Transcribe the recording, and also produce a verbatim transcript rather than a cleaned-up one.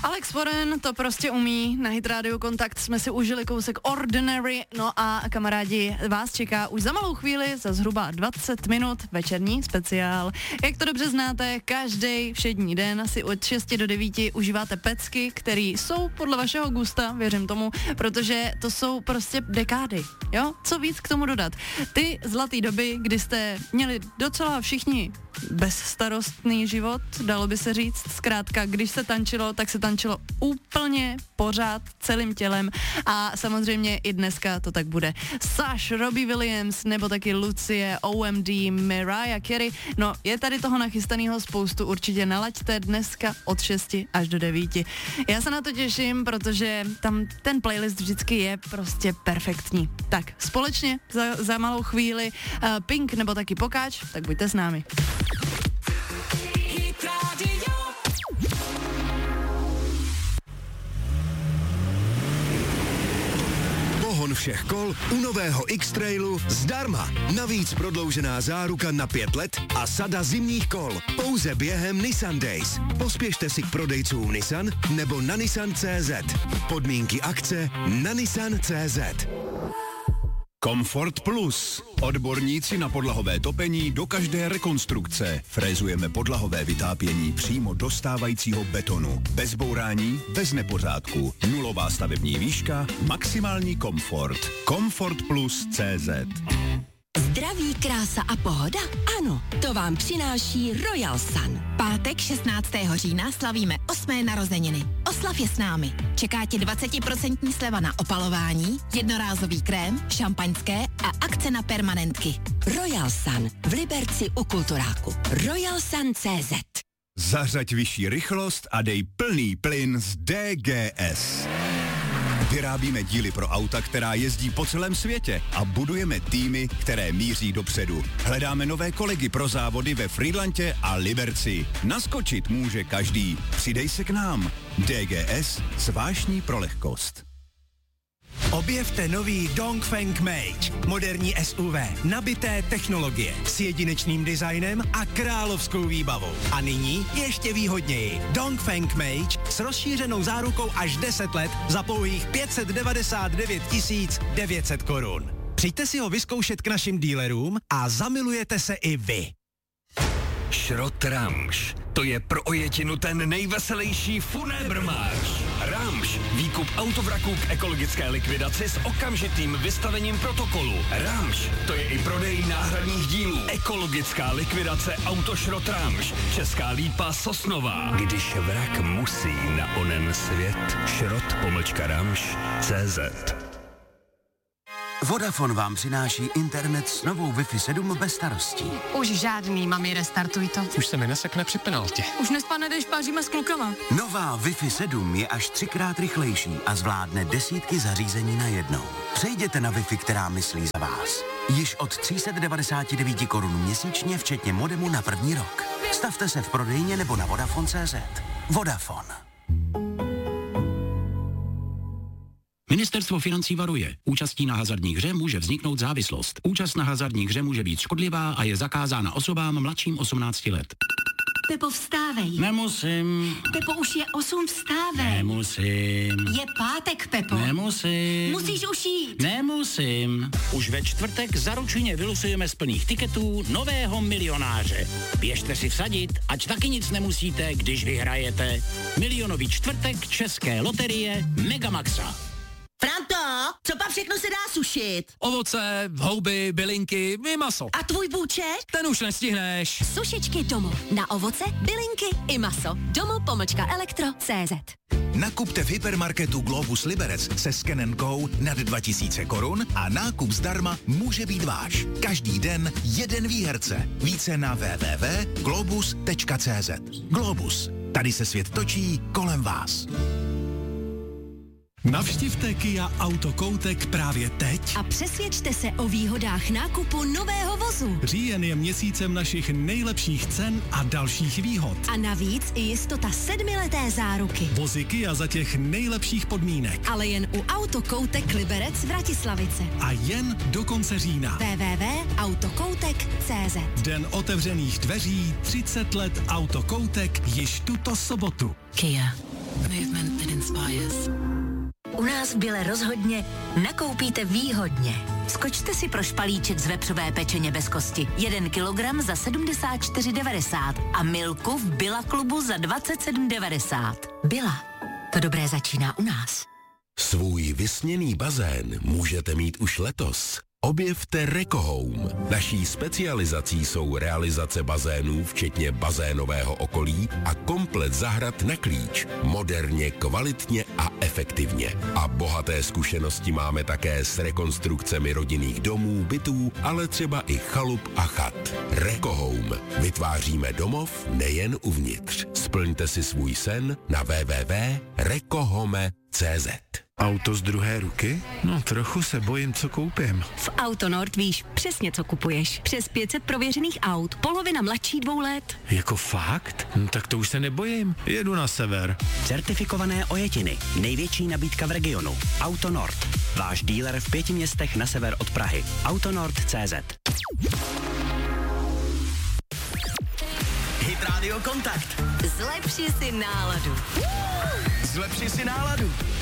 Alex Warren to prostě umí, na Hit Radio Kontakt jsme si užili kousek Ordinary, no a kamarádi, vás čeká už za malou chvíli, za zhruba dvacet minut, večerní speciál. Jak to dobře znáte, každý všední den si od šesti do devíti užíváte pecky, které jsou podle vašeho gusta, věřím tomu, protože to jsou prostě dekády, jo? Co víc k tomu dodat? Ty zlatý doby, kdy jste měli docela všichni bezstarostný život, dalo by se říct. Zkrátka, když se tančilo, tak se tančilo úplně pořád celým tělem a samozřejmě i dneska to tak bude. Sash, Robbie Williams nebo taky Lucie, O M D, Mariah Carey. No, je tady toho nachystaného spoustu, určitě nalaďte dneska od šesti až do devíti. Já se na to těším, protože tam ten playlist vždycky je prostě perfektní. Tak, společně za, za malou chvíli uh, Pink nebo taky Pokáč, tak buďte s námi. Pohon všech kol u nového X-Trailu zdarma. Navíc prodloužená záruka na pět let a sada zimních kol. Pouze během Nissan Days. Pospěšte si k prodejcům Nissan nebo na nissan tečka cé zet. Podmínky akce na nissan tečka cé zet. Komfort Plus. Odborníci na podlahové topení do každé rekonstrukce. Frézujeme podlahové vytápění přímo do stávajícího betonu. Bez bourání, bez nepořádku. Nulová stavební výška, maximální komfort. Komfort Plus tečka cé zet. Zdraví, krása a pohoda? Ano, to vám přináší Royal Sun. Pátek šestnáctého října slavíme osmé narozeniny. Oslav je s námi. Čeká tě dvacet procent sleva na opalování, jednorázový krém, šampaňské a akce na permanentky. Royal Sun v Liberci u Kulturáku. Royal Sun tečka cé zet. Zařaď vyšší rychlost a dej plný plyn z D G S. Vyrábíme díly pro auta, která jezdí po celém světě a budujeme týmy, které míří dopředu. Hledáme nové kolegy pro závody ve Frýdlantě a Liberci. Naskočit může každý. Přidej se k nám. D G S – zvláštní pro lehkost. Objevte nový Dongfeng Mage, moderní S U V, nabité technologie, s jedinečným designem a královskou výbavou. A nyní ještě výhodněji. Dongfeng Mage s rozšířenou zárukou až deset let za pouhých pět set devadesát devět tisíc devět set korun. Přijďte si ho vyzkoušet k našim dealerům a zamilujete se i vy. Šrot Ramš. To je pro ojetinu ten nejveselější funébrmář. Ramš. Výkup autovraků k ekologické likvidaci s okamžitým vystavením protokolu. Ramš. To je i prodej náhradních dílů. Ekologická likvidace Autošrot Ramš. Česká Lípa Sosnová. Když vrak musí na onen svět. Šrot pomlčka Ramš tečka cé zet. Vodafone vám přináší internet s novou Wi-Fi sedm bez starostí. Už žádný, mami, restartuj to. Už se mi nesekne při penaltě. Už nespadne, když páříme s klukama. Nová Wi-Fi sedm je až třikrát rychlejší a zvládne desítky zařízení najednou. Přejděte na Wi-Fi, která myslí za vás. Již od tři sta devadesát devět korun měsíčně, včetně modemu na první rok. Stavte se v prodejně nebo na Vodafone tečka cé zet. Vodafone. Ministerstvo financí varuje. Účastí na hazardní hře může vzniknout závislost. Účast na hazardní hře může být škodlivá a je zakázána osobám mladším osmnácti let. Pepo, vstávej. Nemusím. Pepo, už je osm, vstávej. Nemusím. Je pátek, Pepo. Nemusím. Musíš už jít. Nemusím. Už ve čtvrtek zaručeně vylosujeme z plných tiketů nového milionáře. Běžte si vsadit, ať taky nic nemusíte, když vyhrajete. Milionový čtvrtek České loterie Megamaxa. Franto, co pak všechno se dá sušit? Ovoce, houby, bylinky i maso. A tvůj bůček? Ten už nestihneš. Sušičky Domo. Na ovoce, bylinky i maso. Domo pomlčka elektro tečka cé zet. Nakupte v hypermarketu Globus Liberec se Scan and Go nad dva tisíce korun a nákup zdarma může být váš. Každý den jeden výherce. Více na w w w tečka globus tečka cé zet. Globus. Tady se svět točí kolem vás. Navštivte Kia Autokoutek právě teď a přesvědčte se o výhodách nákupu nového vozu. Říjen je měsícem našich nejlepších cen a dalších výhod. A navíc i jistota sedmileté záruky. Vozy Kia za těch nejlepších podmínek. Ale jen u Autokoutek Liberec v Vratislavice. A jen do konce října. w w w tečka autokoutek tečka cé zet. Den otevřených dveří, třicet let Autokoutek již tuto sobotu. Kia. Movement that inspires. U nás v Bile rozhodně nakoupíte výhodně. Skočte si pro špalíček z vepřové pečeně bez kosti. jeden kilogram za sedmdesát čtyři devadesát a milku v Billa klubu za dvacet sedm devadesát. Billa. To dobré začíná u nás. Svůj vysněný bazén můžete mít už letos. Objevte Rekohome. Naší specializací jsou realizace bazénů, včetně bazénového okolí a komplet zahrad na klíč. Moderně, kvalitně a efektivně. A bohaté zkušenosti máme také s rekonstrukcemi rodinných domů, bytů, ale třeba i chalup a chat. Rekohome. Vytváříme domov nejen uvnitř. Splňte si svůj sen na w w w tečka rekohome tečka c z. Auto z druhé ruky? No, trochu se bojím, co koupím. V Autonord víš přesně, co kupuješ. Přes pět set prověřených aut, polovina mladší dvou let. Jako fakt? No, tak to už se nebojím. Jedu na sever. Certifikované ojetiny. Největší nabídka v regionu. Autonord. Váš díler v pěti městech na sever od Prahy. Autonord tečka c z. Hit Radio Kontakt. Zlepši si náladu. Zlepši si náladu.